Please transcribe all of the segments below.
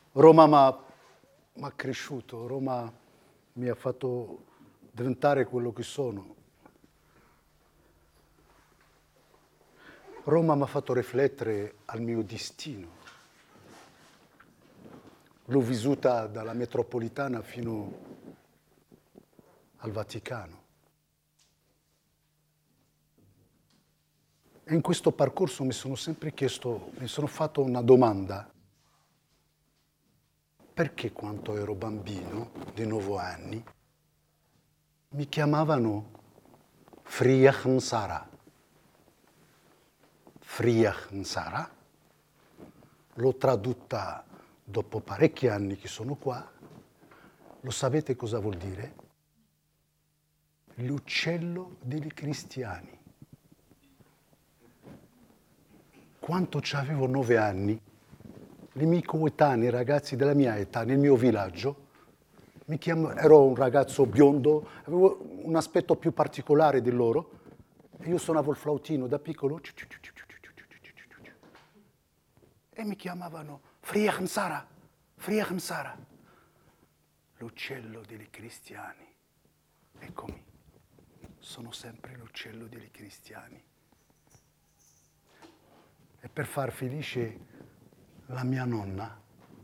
Roma m'ha cresciuto, Roma mi ha fatto diventare quello che sono. Roma mi ha fatto riflettere al mio destino. L'ho vissuta dalla metropolitana fino al Vaticano. E in questo percorso mi sono sempre chiesto, mi sono fatto una domanda. Perché quando ero bambino, di 9 anni, mi chiamavano Friach Nsara? Friach Nsara, l'ho tradotta dopo parecchi anni che sono qua. Lo sapete cosa vuol dire? L'uccello dei cristiani. Quando avevo 9 anni, i miei coetanei, ragazzi della mia età, nel mio villaggio, ero un ragazzo biondo, avevo un aspetto più particolare di loro, e io suonavo il flautino da piccolo, e mi chiamavano Friach Nsara, Friach Nsara, l'uccello dei cristiani. Eccomi, sono sempre l'uccello dei cristiani. E per far felice la mia nonna,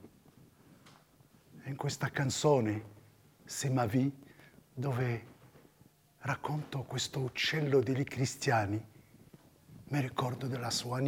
in questa canzone, C'est ma vie, dove racconto questo uccello dei cristiani, mi ricordo della sua